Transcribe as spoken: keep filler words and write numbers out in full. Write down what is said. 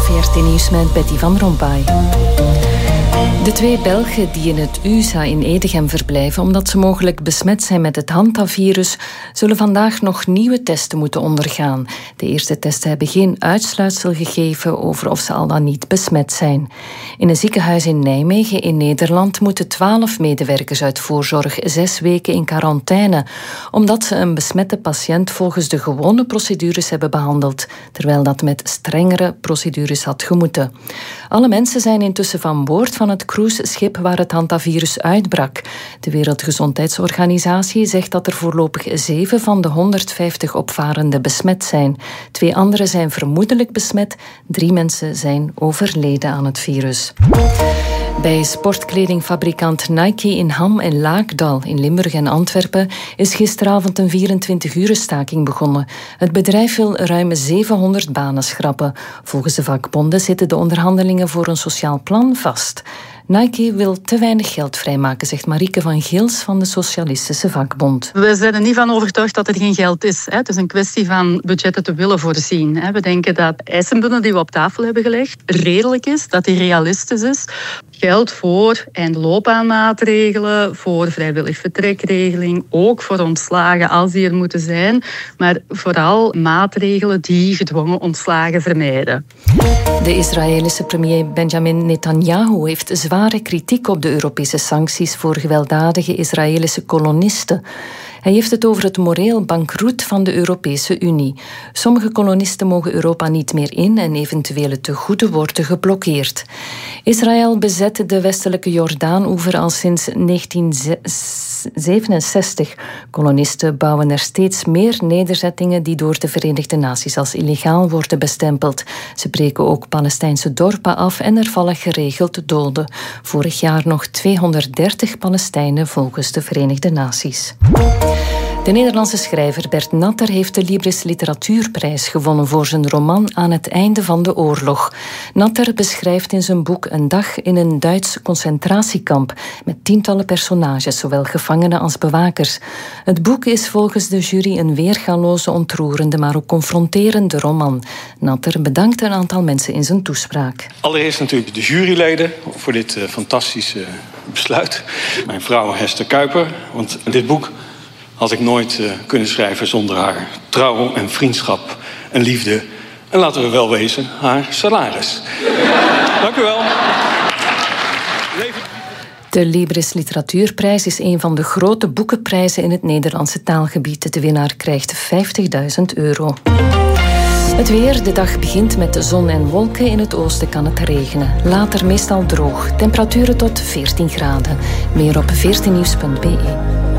V R T-nieuws met Betty van Rompuy. De twee Belgen die in het U S A in Edegem verblijven omdat ze mogelijk besmet zijn met het hantavirus, zullen vandaag nog nieuwe testen moeten ondergaan. De eerste testen hebben geen uitsluitsel gegeven over of ze al dan niet besmet zijn. In een ziekenhuis in Nijmegen in Nederland moeten twaalf medewerkers uit voorzorg zes weken in quarantaine, omdat ze een besmette patiënt volgens de gewone procedures hebben behandeld, terwijl dat met strengere procedures had gemoeten. Alle mensen zijn intussen van boord van het cruiseschip waar het hantavirus uitbrak. De Wereldgezondheidsorganisatie zegt dat er voorlopig zeven van de honderdvijftig opvarenden besmet zijn. Twee anderen zijn vermoedelijk besmet. Drie mensen zijn overleden aan het virus. Bij sportkledingfabrikant Nike in Ham en Laakdal in Limburg en Antwerpen is gisteravond een vierentwintig-uren staking begonnen. Het bedrijf wil ruim zevenhonderd banen schrappen. Volgens de vakbonden zitten de onderhandelingen voor een sociaal plan vast. Nike wil te weinig geld vrijmaken, zegt Marieke van Geels van de Socialistische Vakbond. We zijn er niet van overtuigd dat er geen geld is. Het is een kwestie van budgetten te willen voorzien. We denken dat eisenbundel die we op tafel hebben gelegd redelijk is, dat die realistisch is. Geld voor eindloopbaanmaatregelen, voor vrijwillig vertrekregeling, ook voor ontslagen als die er moeten zijn, maar vooral maatregelen die gedwongen ontslagen vermijden. De Israëlische premier Benjamin Netanyahu heeft zware kritiek op de Europese sancties voor gewelddadige Israëlische kolonisten. Hij heeft het over het moreel bankroet van de Europese Unie. Sommige kolonisten mogen Europa niet meer in en eventuele tegoeden worden geblokkeerd. Israël bezet de westelijke Jordaan-oever al sinds negentien zevenenzestig. Kolonisten bouwen er steeds meer nederzettingen die door de Verenigde Naties als illegaal worden bestempeld. Ze breken ook Palestijnse dorpen af en er vallen geregeld doden. Vorig jaar nog tweehonderddertig Palestijnen volgens de Verenigde Naties. De Nederlandse schrijver Bert Natter heeft de Libris Literatuurprijs gewonnen voor zijn roman Aan het einde van de oorlog. Natter beschrijft in zijn boek een dag in een Duits concentratiekamp met tientallen personages, zowel gevangenen als bewakers. Het boek is volgens de jury een weergaloze, ontroerende, maar ook confronterende roman. Natter bedankt een aantal mensen in zijn toespraak. Allereerst natuurlijk de juryleden voor dit uh, fantastische besluit. Mijn vrouw Hester Kuiper, want dit boek had ik nooit uh, kunnen schrijven zonder haar trouw en vriendschap en liefde. En laten we wel wezen, haar salaris. Dank u wel. Leven... De Libris Literatuurprijs is een van de grote boekenprijzen in het Nederlandse taalgebied. De winnaar krijgt vijftigduizend euro. Het weer, de dag begint met zon en wolken. In het oosten kan het regenen. Later meestal droog. Temperaturen tot veertien graden. Meer op veertien nieuws punt b e.